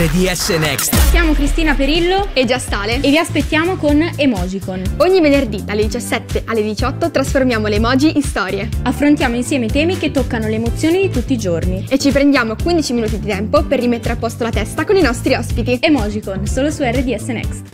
RDS Next. Siamo Cristina Perillo e Giastale e vi aspettiamo con Emojicon. Ogni venerdì dalle 17 alle 18 trasformiamo le emoji in storie. Affrontiamo insieme temi che toccano le emozioni di tutti i giorni e ci prendiamo 15 minuti di tempo per rimettere a posto la testa con i nostri ospiti. Emojicon, solo su RDS Next.